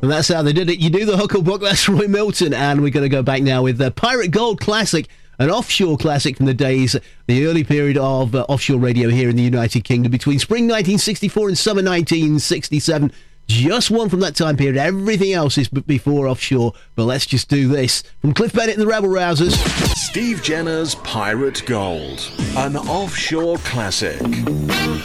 And that's how they did it. You do the hook or book. That's Roy Milton. And we're going to go back now with Pirate Gold Classic, an offshore classic from the days, the early period of offshore radio here in the United Kingdom between spring 1964 and summer 1967. Just one from that time period. Everything else is before offshore. But let's just do this. From Cliff Bennett and the Rebel Rousers. Steve Jenner's Pirate Gold, an offshore classic.